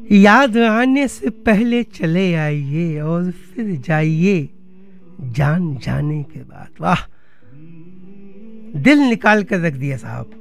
याद आने से पहले चले आइए और फिर जाइए जान जाने के बाद। वाह, दिल निकाल कर रख दिया साहब।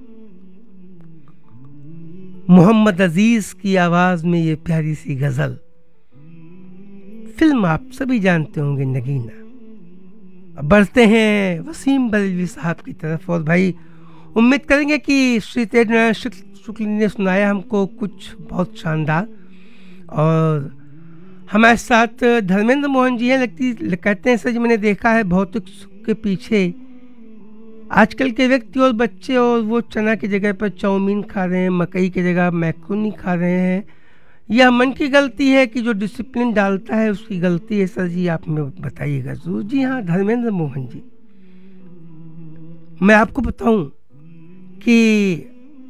मोहम्मद अजीज की आवाज में ये प्यारी सी गजल। फिल्म आप सभी जानते होंगे, नगीना। अब बढ़ते हैं वसीम बरेलवी साहब की तरफ। और भाई उम्मीद करेंगे कि श्री तेजनारायण शुक्ल ने सुनाया हमको कुछ बहुत शानदार। और हमारे साथ धर्मेंद्र मोहन जी हैं। कहते हैं सर जी, मैंने देखा है भौतिक सुख के पीछे आजकल के व्यक्ति और बच्चे, और वो चना की जगह पर चाउमीन खा रहे हैं, मकई की जगह मैक्रोनी खा रहे हैं। यह मन की गलती है कि जो डिसिप्लिन डालता है उसकी गलती है? सर जी आप हमें बताइएगा जरूर। जी हाँ धर्मेंद्र मोहन जी, मैं आपको बताऊं कि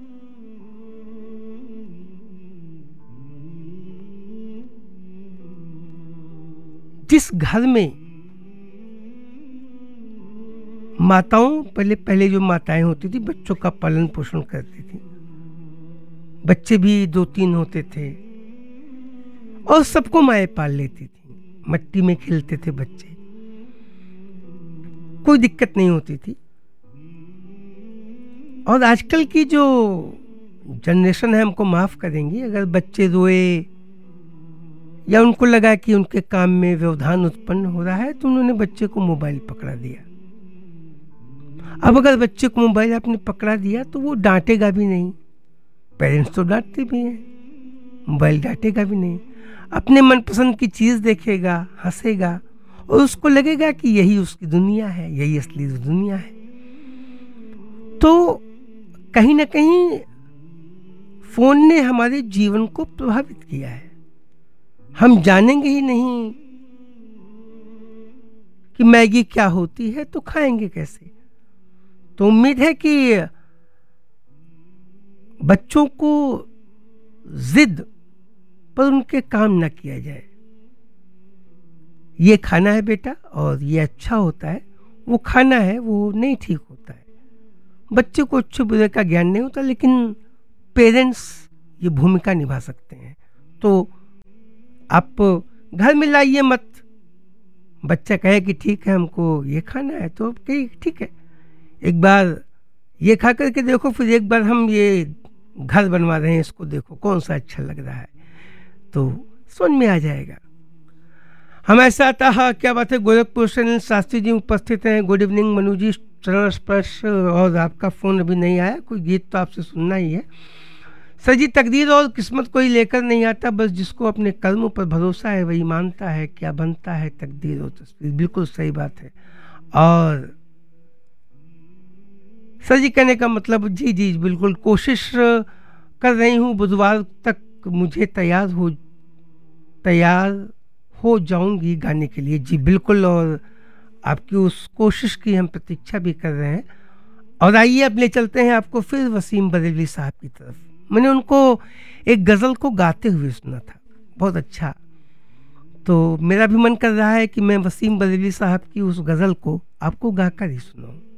जिस घर में माताओं पहले जो माताएं होती थी बच्चों का पालन पोषण करती थी, बच्चे भी 2-3 होते थे और सबको माएं पाल लेती थी, मट्टी में खेलते थे बच्चे, कोई दिक्कत नहीं होती थी। और आजकल की जो जनरेशन है हमको माफ करेंगी अगर बच्चे रोए या उनको लगा कि उनके काम में व्यवधान उत्पन्न हो रहा है तो उन्होंने बच्चे को मोबाइल पकड़ा दिया। अब अगर बच्चे को मोबाइल आपने पकड़ा दिया तो वो डांटेगा भी नहीं, पेरेंट्स तो डांटते भी हैं, मोबाइल डांटेगा भी नहीं, अपने मनपसंद की चीज देखेगा, हंसेगा और उसको लगेगा कि यही उसकी दुनिया है, यही असली दुनिया है। तो कहीं ना कहीं फोन ने हमारे जीवन को प्रभावित किया है। हम जानेंगे ही नहीं कि मैगी क्या होती है तो खाएंगे कैसे। तो उम्मीद है कि बच्चों को जिद पर उनके काम ना किया जाए। ये खाना है बेटा और ये अच्छा होता है, वो खाना है वो नहीं ठीक होता है। बच्चे को अच्छे बुरे का ज्ञान नहीं होता, लेकिन पेरेंट्स ये भूमिका निभा सकते हैं। तो आप घर में लाइए मत, बच्चा कहे कि ठीक है हमको ये खाना है तो ठीक है, एक बार ये खा करके देखो, फिर एक बार हम ये घर बनवा रहे हैं इसको देखो कौन सा अच्छा लग रहा है, तो समझ में आ जाएगा। हमारे साथ क्या बात है, गोरखपुर से शास्त्री जी उपस्थित हैं। गुड इवनिंग मनु जी, चरण स्पर्श। और आपका फोन अभी नहीं आया, कोई गीत तो आपसे सुनना ही है। सर जी, तकदीर और किस्मत कोई लेकर नहीं आता, बस जिसको अपने कर्मों पर भरोसा है वही मानता है, क्या बनता है तकदीर और तस्वीर। बिल्कुल सही बात है। और सर जी कहने का मतलब, जी बिल्कुल कोशिश कर रही हूँ बुधवार तक मुझे तैयार हो जाऊंगी गाने के लिए। जी बिल्कुल, और आपकी उस कोशिश की हम प्रतीक्षा भी कर रहे हैं। और आइए अब ले चलते हैं आपको फिर वसीम बरेलवी साहब की तरफ। मैंने उनको एक गज़ल को गाते हुए सुना था, बहुत अच्छा, तो मेरा भी मन कर रहा है कि मैं वसीम बरेलवी साहब की उस गज़ल को आपको गाकर ही सुनाऊं।